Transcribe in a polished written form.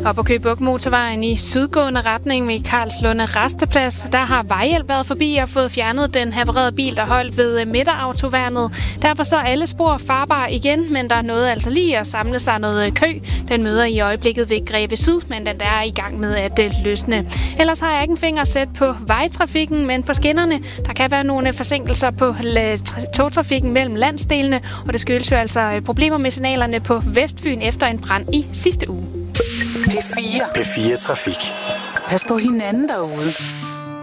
Og på Køge Bugt Motorvejen i sydgående retning ved Karlslunde Rasteplads, der har vejhjælp været forbi og fået fjernet den havererede bil, der holdt ved midterautoværnet. Derfor så er alle spor farbare igen, men der er noget altså lige at samle sig noget kø. Den møder i øjeblikket ved Greve Syd, men den der er i gang med at løsne. Ellers har jeg ikke en finger at sætte på vejtrafikken, men på skinnerne, der kan være nogle forsinkelser på togtrafikken mellem landsdelene, og det skyldes jo altså problemer med signalerne på Vestfyn efter en brand i sidste uge. P4 P4 Trafik. Pas på hinanden derude.